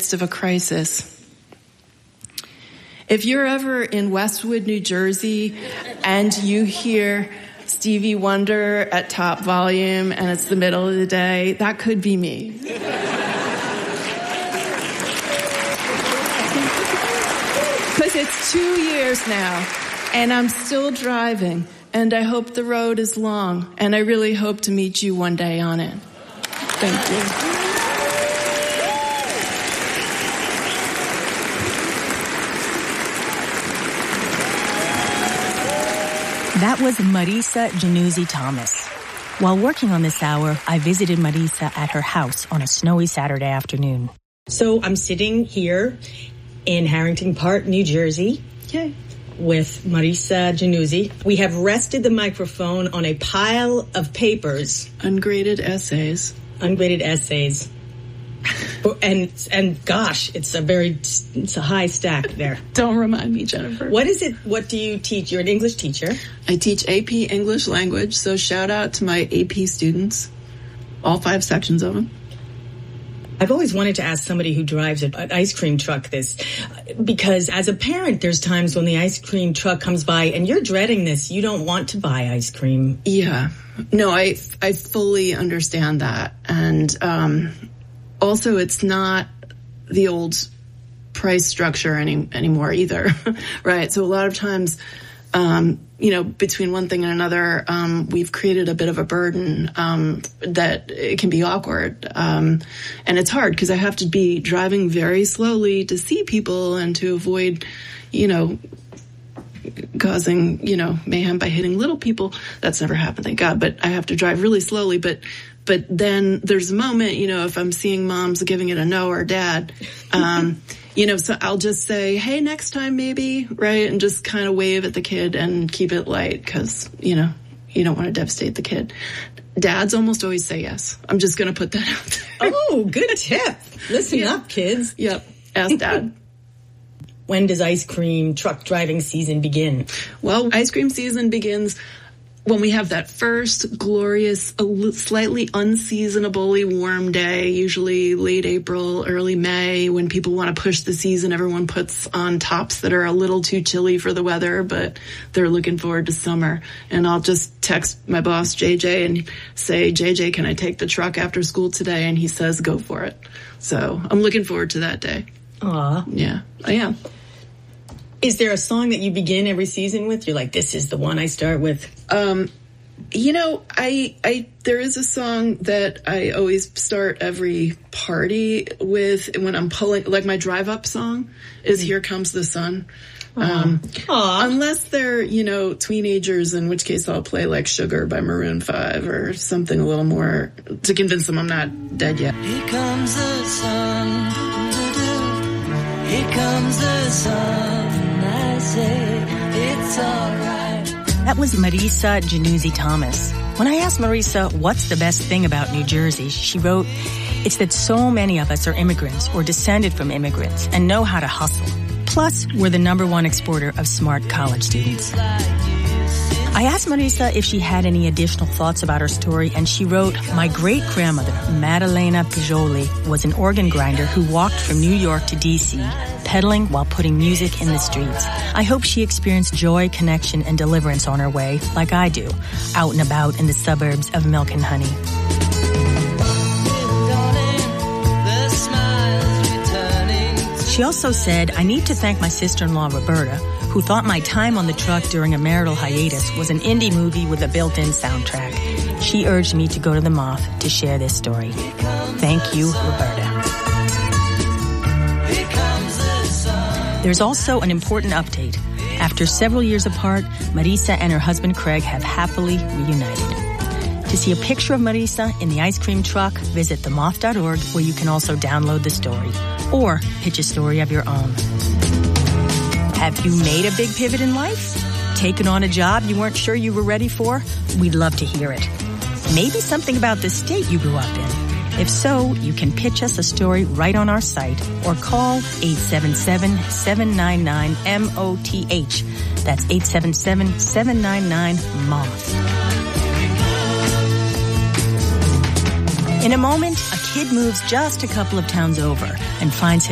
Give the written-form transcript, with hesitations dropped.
midst of a crisis. If you're ever in Westwood, New Jersey, and you hear Stevie Wonder at top volume and it's the middle of the day, that could be me. Because it's 2 years now, and I'm still driving, and I hope the road is long, and I really hope to meet you one day on it. Thank you. That was Marisa Januzzi Thomas. While working on this hour, I visited Marisa at her house on a snowy Saturday afternoon. So I'm sitting here in Harrington Park, New Jersey. Yay. With Marisa Januzzi. We have rested the microphone on a pile of papers. Ungraded essays. Ungraded essays. And gosh, it's a high stack there. Don't remind me, Jennifer. What is it? What do you teach? You're an English teacher. I teach AP English language, so shout out to my AP students. All 5 sections of them. I've always wanted to ask somebody who drives an ice cream truck this, because as a parent, there's times when the ice cream truck comes by and you're dreading this. You don't want to buy ice cream. Yeah. No, I fully understand that. And also, it's not the old price structure anymore either, right? So a lot of times, between one thing and another, we've created a bit of a burden that it can be awkward. And it's hard because I have to be driving very slowly to see people and to avoid, causing, mayhem by hitting little people. That's never happened, thank God. But I have to drive really slowly. But then there's a moment, if I'm seeing moms giving it a no or dad, so I'll just say, hey, next time maybe, right? And just kind of wave at the kid and keep it light because, you don't want to devastate the kid. Dads almost always say yes. I'm just going to put that out there. Oh, good tip. Listen up, kids. Yep. Ask Dad. When does ice cream truck driving season begin? Well, ice cream season begins when we have that first glorious, slightly unseasonably warm day, usually late April, early May, when people want to push the season. Everyone puts on tops that are a little too chilly for the weather, but they're looking forward to summer. And I'll just text my boss, JJ, and say, JJ, can I take the truck after school today? And he says, go for it. So I'm looking forward to that day. Aw. Yeah, I am. Is there a song that you begin every season with? You're like, this is the one I start with. There is a song that I always start every party with when I'm pulling, like my drive up song is Here Comes the Sun. Unless they're, teenagers, in which case I'll play like Sugar by Maroon 5 or something a little more to convince them I'm not dead yet. Here comes the sun. Here comes the sun. I say it's all right. That was Marisa Januzzi Thomas. When I asked Marisa what's the best thing about New Jersey, she wrote, it's that so many of us are immigrants or descended from immigrants and know how to hustle. Plus, we're the #1 exporter of smart college students. I asked Marisa if she had any additional thoughts about her story, and she wrote, my great-grandmother, Maddalena Pijoli, was an organ grinder who walked from New York to D.C., pedaling while putting music in the streets. I hope she experienced joy, connection, and deliverance on her way, like I do, out and about in the suburbs of Milk and Honey. She also said, I need to thank my sister-in-law, Roberta, who thought my time on the truck during a marital hiatus was an indie movie with a built-in soundtrack. She urged me to go to the Moth to share this story. Thank you, Roberta. There's also an important update. After several years apart, Marisa and her husband Craig have happily reunited. To see a picture of Marisa in the ice cream truck, visit themoth.org, where you can also download the story or pitch a story of your own. Have you made a big pivot in life? Taken on a job you weren't sure you were ready for? We'd love to hear it. Maybe something about the state you grew up in. If so, you can pitch us a story right on our site or call 877-799-MOTH. That's 877-799-MOTH. In a moment, a kid moves just a couple of towns over and finds